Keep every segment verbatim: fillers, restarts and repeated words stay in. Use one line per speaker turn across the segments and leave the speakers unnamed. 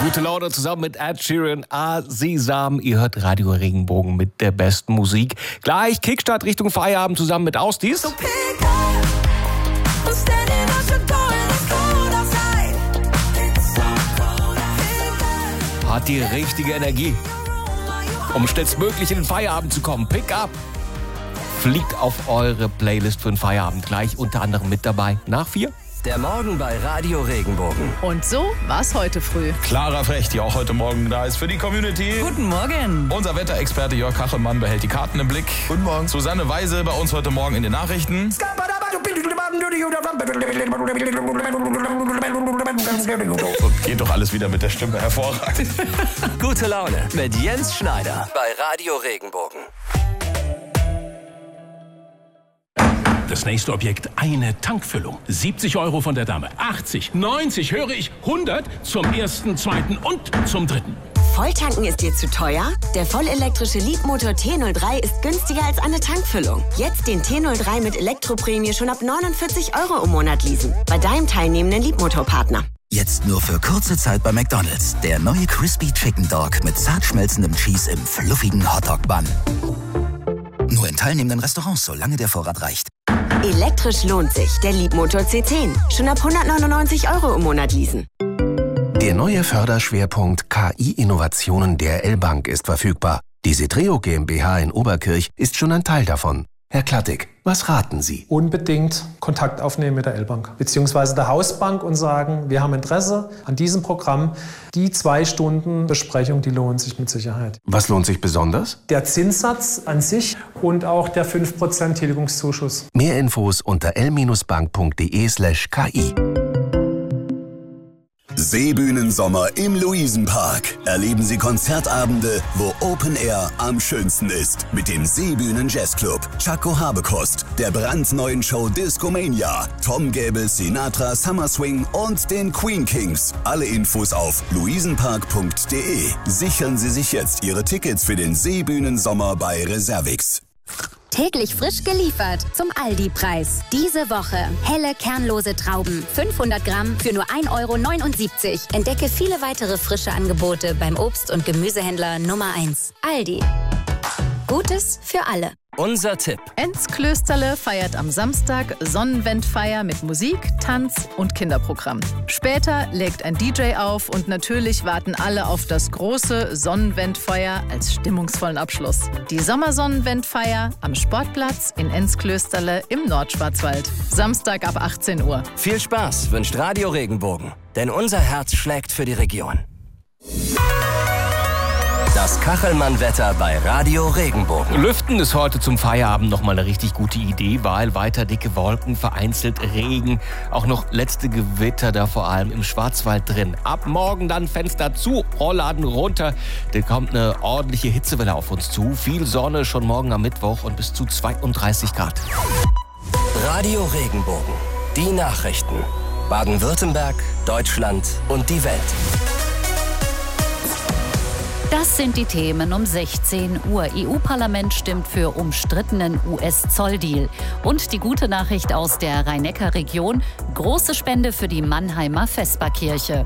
Gute Laune zusammen mit Ed Sheeran, Asisam. Ihr hört Radio Regenbogen mit der besten Musik. Gleich Kickstart Richtung Feierabend zusammen mit Austis. So hat die richtige Energie, um schnellstmöglich in den Feierabend zu kommen. Pick up fliegt auf eure Playlist für den Feierabend. Gleich unter anderem mit dabei nach vier.
Der Morgen bei Radio Regenbogen.
Und so war's heute früh.
Clara Frecht, die auch heute Morgen da ist für die Community.
Guten Morgen.
Unser Wetterexperte Jörg Kachelmann behält die Karten im Blick.
Guten Morgen.
Susanne Weise bei uns heute Morgen in den Nachrichten. Geht doch alles wieder mit der Stimme hervorragend.
Gute Laune mit Jens Schneider bei Radio Regenbogen.
Das nächste Objekt, eine Tankfüllung. siebzig Euro von der Dame. achtzig, neunzig, höre ich, hundert zum ersten, zweiten und zum dritten.
Volltanken ist dir zu teuer? Der vollelektrische Leapmotor T null drei ist günstiger als eine Tankfüllung. Jetzt den T null drei mit Elektroprämie schon ab neunundvierzig Euro im Monat leasen. Bei deinem teilnehmenden Leapmotor-Partner.
Jetzt nur für kurze Zeit bei McDonald's. Der neue Crispy Chicken Dog mit zart schmelzendem Cheese im fluffigen Hotdog-Bun. Nur in teilnehmenden Restaurants, solange der Vorrat reicht.
Elektrisch lohnt sich. Der Leapmotor C zehn. Schon ab hundertneunundneunzig Euro im Monat leasen.
Der neue Förderschwerpunkt K I-Innovationen der L-Bank ist verfügbar. Die Setreo GmbH in Oberkirch ist schon ein Teil davon. Herr Klattig, was raten Sie?
Unbedingt Kontakt aufnehmen mit der L-Bank bzw. der Hausbank und sagen, wir haben Interesse an diesem Programm. Die zwei Stunden Besprechung, die lohnen sich mit Sicherheit.
Was lohnt sich besonders?
Der Zinssatz an sich und auch der fünf Prozent Tilgungszuschuss.
Mehr Infos unter l-bank.de slash ki.
Seebühnensommer im Luisenpark. Erleben Sie Konzertabende, wo Open Air am schönsten ist. Mit dem Seebühnen Jazzclub, Chaco Habekost, der brandneuen Show Discomania, Tom Gäbel, Sinatra, Summer Swing und den Queen Kings. Alle Infos auf luisenpark punkt de. Sichern Sie sich jetzt Ihre Tickets für den Seebühnensommer bei Reservix.
Täglich frisch geliefert zum Aldi-Preis. Diese Woche helle, kernlose Trauben. fünfhundert Gramm für nur ein Euro neunundsiebzig. Entdecke viele weitere frische Angebote beim Obst- und Gemüsehändler Nummer eins. Aldi. Gutes für alle.
Unser Tipp.
Enzklösterle feiert am Samstag Sonnenwendfeier mit Musik, Tanz und Kinderprogramm. Später legt ein D J auf und natürlich warten alle auf das große Sonnenwendfeuer als stimmungsvollen Abschluss. Die Sommersonnenwendfeier am Sportplatz in Enzklösterle im Nordschwarzwald. Samstag ab achtzehn Uhr.
Viel Spaß wünscht Radio Regenbogen, denn unser Herz schlägt für die Region. Das Kachelmann-Wetter bei Radio Regenbogen.
Lüften ist heute zum Feierabend nochmal eine richtig gute Idee, weil weiter dicke Wolken, vereinzelt Regen, auch noch letzte Gewitter da vor allem im Schwarzwald drin. Ab morgen dann Fenster zu, Rollladen runter, dann kommt eine ordentliche Hitzewelle auf uns zu. Viel Sonne schon morgen am Mittwoch und bis zu zweiunddreißig Grad.
Radio Regenbogen, die Nachrichten. Baden-Württemberg, Deutschland und die Welt.
Das sind die Themen um sechzehn Uhr. E U-Parlament stimmt für umstrittenen U S-Zolldeal. Und die gute Nachricht aus der Rhein-Neckar-Region: große Spende für die Mannheimer Vesperkirche.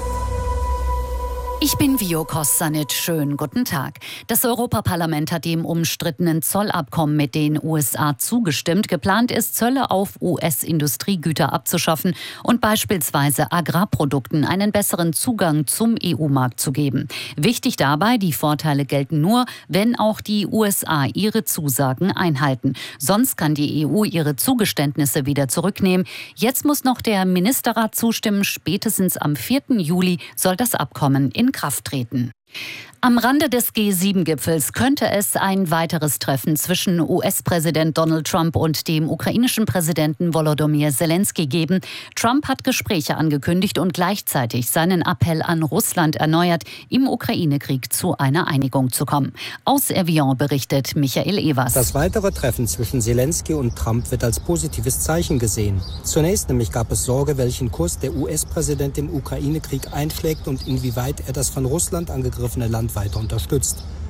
Ich bin Vio Kostanic. Schönen guten Tag. Das Europaparlament hat dem umstrittenen Zollabkommen mit den U S A zugestimmt. Geplant ist, Zölle auf U S-Industriegüter abzuschaffen und beispielsweise Agrarprodukten einen besseren Zugang zum E U-Markt zu geben. Wichtig dabei, die Vorteile gelten nur, wenn auch die U S A ihre Zusagen einhalten. Sonst kann die E U ihre Zugeständnisse wieder zurücknehmen. Jetzt muss noch der Ministerrat zustimmen. Spätestens am vierten Juli soll das Abkommen in Kraft treten. Am Rande des G sieben Gipfels könnte es ein weiteres Treffen zwischen U S-Präsident Donald Trump und dem ukrainischen Präsidenten Volodymyr Zelensky geben. Trump hat Gespräche angekündigt und gleichzeitig seinen Appell an Russland erneuert, im Ukraine-Krieg zu einer Einigung zu kommen. Aus Evian berichtet Michael Evers.
Das weitere Treffen zwischen Zelensky und Trump wird als positives Zeichen gesehen. Zunächst nämlich gab es Sorge, welchen Kurs der U S-Präsident im Ukraine-Krieg einschlägt und inwieweit er das von Russland angegriffene Land weiter unterstützt.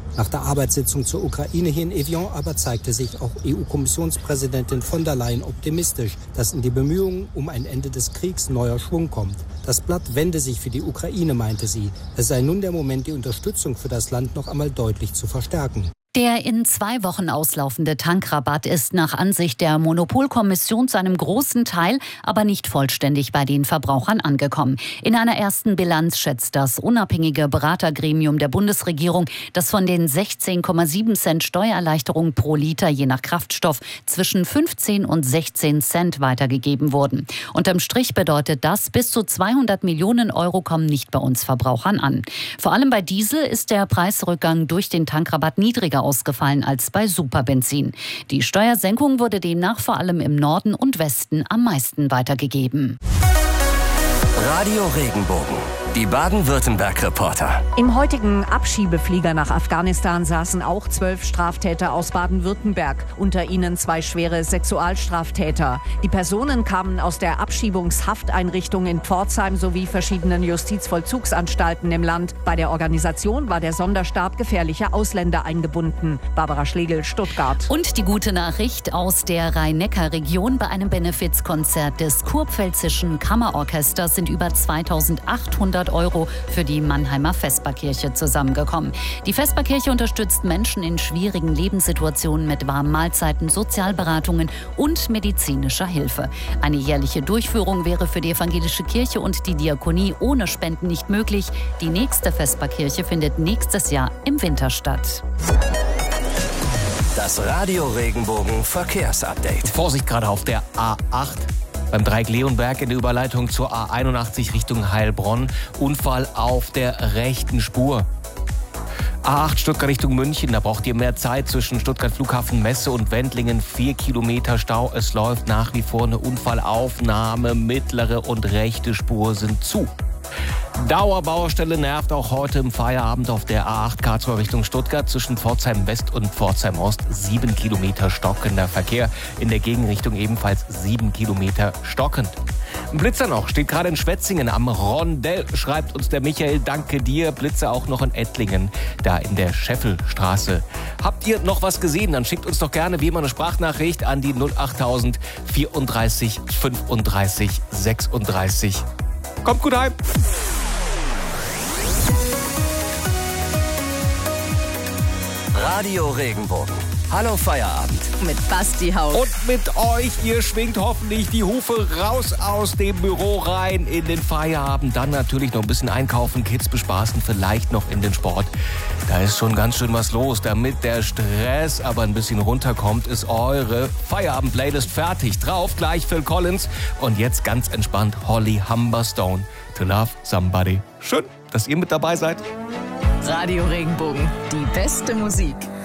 Nach der Arbeitssitzung zur Ukraine hier in Evian aber zeigte sich auch E U-Kommissionspräsidentin von der Leyen optimistisch, dass in die Bemühungen um ein Ende des Kriegs neuer Schwung kommt. Das Blatt wende sich für die Ukraine, meinte sie. Es sei nun der Moment, die Unterstützung für das Land noch einmal deutlich zu verstärken.
Der in zwei Wochen auslaufende Tankrabatt ist nach Ansicht der Monopolkommission zu einem großen Teil, aber nicht vollständig bei den Verbrauchern angekommen. In einer ersten Bilanz schätzt das unabhängige Beratergremium der Bundesregierung, dass von den sechzehn Komma sieben Cent Steuererleichterung pro Liter je nach Kraftstoff zwischen fünfzehn und sechzehn Cent weitergegeben wurden. Unterm Strich bedeutet das, bis zu zweihundert Millionen Euro kommen nicht bei uns Verbrauchern an. Vor allem bei Diesel ist der Preisrückgang durch den Tankrabatt niedriger ausgefallen als bei Superbenzin. Die Steuersenkung wurde demnach vor allem im Norden und Westen am meisten weitergegeben.
Radio Regenbogen. Die Baden-Württemberg-Reporter.
Im heutigen Abschiebeflieger nach Afghanistan saßen auch zwölf Straftäter aus Baden-Württemberg. Unter ihnen zwei schwere Sexualstraftäter. Die Personen kamen aus der Abschiebungshafteinrichtung in Pforzheim sowie verschiedenen Justizvollzugsanstalten im Land. Bei der Organisation war der Sonderstab gefährlicher Ausländer eingebunden. Barbara Schlegel, Stuttgart.
Und die gute Nachricht aus der Rhein-Neckar-Region: Bei einem Benefizkonzert des Kurpfälzischen Kammerorchesters sind über zweitausendachthundert Euro für die Mannheimer Vesperkirche zusammengekommen. Die Vesperkirche unterstützt Menschen in schwierigen Lebenssituationen mit warmen Mahlzeiten, Sozialberatungen und medizinischer Hilfe. Eine jährliche Durchführung wäre für die evangelische Kirche und die Diakonie ohne Spenden nicht möglich. Die nächste Vesperkirche findet nächstes Jahr im Winter statt.
Das Radio Regenbogen Verkehrsupdate.
Vorsicht gerade auf der A acht. Beim Dreieck Leonberg in der Überleitung zur A einundachtzig Richtung Heilbronn. Unfall auf der rechten Spur. A acht Stuttgart Richtung München, da braucht ihr mehr Zeit zwischen Stuttgart Flughafen Messe und Wendlingen. Vier Kilometer Stau, es läuft nach wie vor eine Unfallaufnahme. Mittlere und rechte Spur sind zu. Dauerbaustelle nervt auch heute im Feierabend auf der A acht Karlsruhe Richtung Stuttgart zwischen Pforzheim West und Pforzheim Ost. Sieben Kilometer stockender Verkehr. In der Gegenrichtung ebenfalls sieben Kilometer stockend. Ein Blitzer noch, steht gerade in Schwetzingen am Rondell, schreibt uns der Michael. Danke dir. Blitzer auch noch in Ettlingen, da in der Scheffelstraße. Habt ihr noch was gesehen? Dann schickt uns doch gerne wie immer eine Sprachnachricht an die null achttausend vierunddreißig fünfunddreißig sechsunddreißig. Kommt gut heim.
Radio Regenbogen. Hallo Feierabend.
Mit Basti Haug.
Und mit euch, ihr schwingt hoffentlich die Hufe raus aus dem Büro rein in den Feierabend. Dann natürlich noch ein bisschen einkaufen, Kids bespaßen, vielleicht noch in den Sport. Da ist schon ganz schön was los. Damit der Stress aber ein bisschen runterkommt, ist eure Feierabend-Playlist fertig. Drauf gleich Phil Collins und jetzt ganz entspannt Holly Humberstone. To Love Somebody. Schön, dass ihr mit dabei seid.
Radio Regenbogen, die beste Musik.